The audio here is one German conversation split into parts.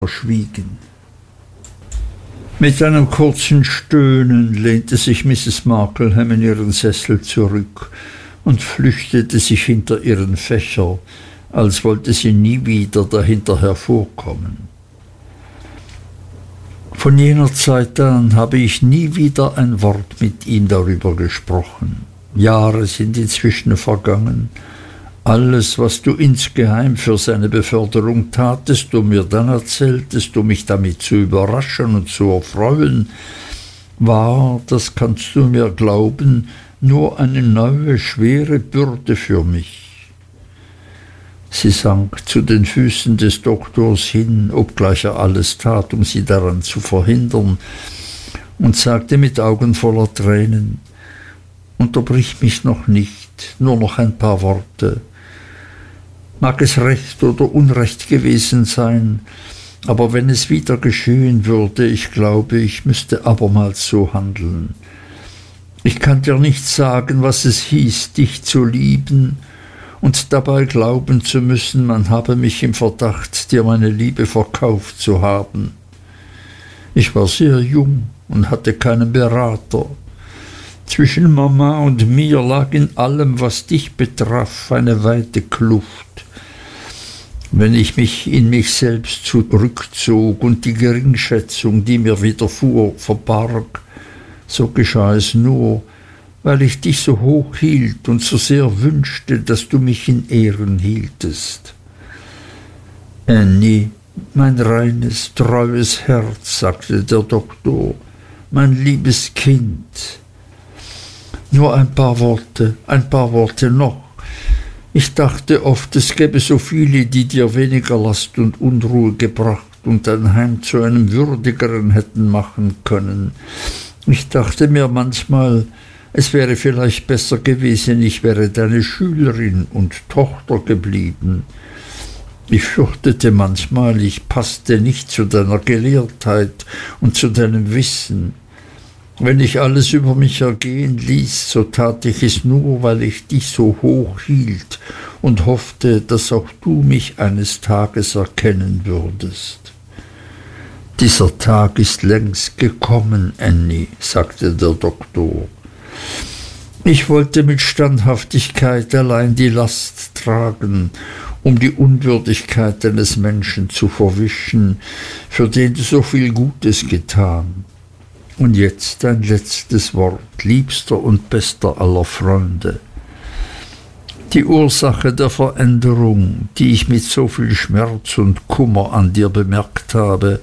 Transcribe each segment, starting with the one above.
verschwiegen. Mit einem kurzen Stöhnen lehnte sich Mrs. Markleham in ihren Sessel zurück und flüchtete sich hinter ihren Fächer, als wollte sie nie wieder dahinter hervorkommen. Von jener Zeit an habe ich nie wieder ein Wort mit ihm darüber gesprochen. Jahre sind inzwischen vergangen. Alles, was du insgeheim für seine Beförderung tatest und mir dann erzähltest, um mich damit zu überraschen und zu erfreuen, war, das kannst du mir glauben, nur eine neue, schwere Bürde für mich. Sie sank zu den Füßen des Doktors hin, obgleich er alles tat, um sie daran zu verhindern, und sagte mit Augen voller Tränen: »Unterbrich mich noch nicht, nur noch ein paar Worte. Mag es recht oder unrecht gewesen sein, aber wenn es wieder geschehen würde, ich glaube, ich müsste abermals so handeln. Ich kann dir nicht sagen, was es hieß, dich zu lieben und dabei glauben zu müssen, man habe mich im Verdacht, dir meine Liebe verkauft zu haben. Ich war sehr jung und hatte keinen Berater. Zwischen Mama und mir lag in allem, was dich betraf, eine weite Kluft. Wenn ich mich in mich selbst zurückzog und die Geringschätzung, die mir widerfuhr, verbarg, so geschah es nur, weil ich dich so hoch hielt und so sehr wünschte, dass du mich in Ehren hieltest. Annie, mein reines, treues Herz, sagte der Doktor, mein liebes Kind. Nur ein paar Worte noch. Ich dachte oft, es gäbe so viele, die dir weniger Last und Unruhe gebracht und dein Heim zu einem würdigeren hätten machen können. Ich dachte mir manchmal, es wäre vielleicht besser gewesen, ich wäre deine Schülerin und Tochter geblieben. Ich fürchtete manchmal, ich passte nicht zu deiner Gelehrtheit und zu deinem Wissen. Wenn ich alles über mich ergehen ließ, so tat ich es nur, weil ich dich so hoch hielt und hoffte, dass auch du mich eines Tages erkennen würdest. Dieser Tag ist längst gekommen, Annie, sagte der Doktor. Ich wollte mit Standhaftigkeit allein die Last tragen, um die Unwürdigkeit eines Menschen zu verwischen, für den du so viel Gutes getan. Und jetzt ein letztes Wort, liebster und bester aller Freunde. Die Ursache der Veränderung, die ich mit so viel Schmerz und Kummer an dir bemerkt habe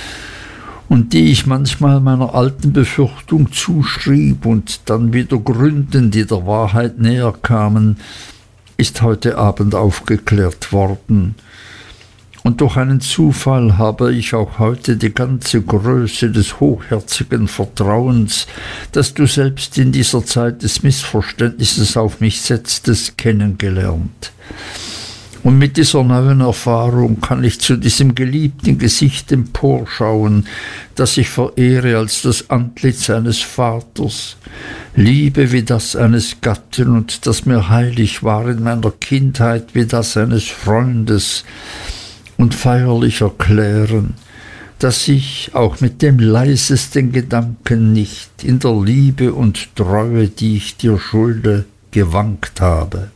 und die ich manchmal meiner alten Befürchtung zuschrieb und dann wieder Gründen, die der Wahrheit näher kamen, ist heute Abend aufgeklärt worden. Und durch einen Zufall habe ich auch heute die ganze Größe des hochherzigen Vertrauens, das du selbst in dieser Zeit des Missverständnisses auf mich setztest, kennengelernt. Und mit dieser neuen Erfahrung kann ich zu diesem geliebten Gesicht emporschauen, das ich verehre als das Antlitz eines Vaters, liebe wie das eines Gatten und das mir heilig war in meiner Kindheit wie das eines Freundes, und feierlich erklären, dass ich auch mit dem leisesten Gedanken nicht in der Liebe und Treue, die ich dir schulde, gewankt habe.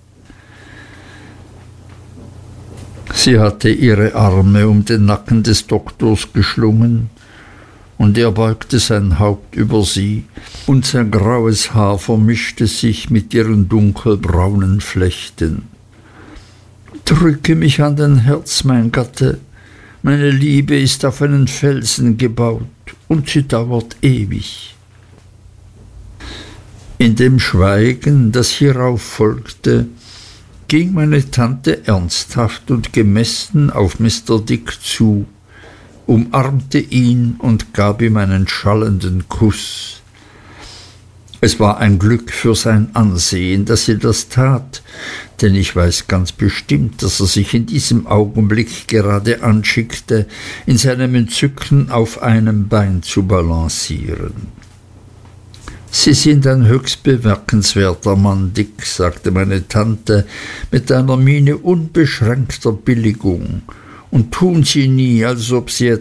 Sie hatte ihre Arme um den Nacken des Doktors geschlungen, und er beugte sein Haupt über sie, und sein graues Haar vermischte sich mit ihren dunkelbraunen Flechten. Drücke mich an dein Herz, mein Gatte. Meine Liebe ist auf einen Felsen gebaut, und sie dauert ewig. In dem Schweigen, das hierauf folgte, ging meine Tante ernsthaft und gemessen auf Mr. Dick zu, umarmte ihn und gab ihm einen schallenden Kuss. Es war ein Glück für sein Ansehen, dass sie das tat, denn ich weiß ganz bestimmt, dass er sich in diesem Augenblick gerade anschickte, in seinem Entzücken auf einem Bein zu balancieren. »Sie sind ein höchst bemerkenswerter Mann, Dick«, sagte meine Tante mit einer Miene unbeschränkter Billigung und tun sie nie als ob sie